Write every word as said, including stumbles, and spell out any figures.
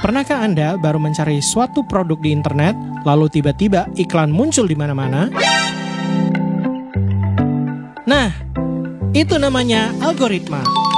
Pernahkah Anda baru mencari suatu produk di internet, lalu tiba-tiba iklan muncul di mana-mana? Nah, itu namanya algoritma.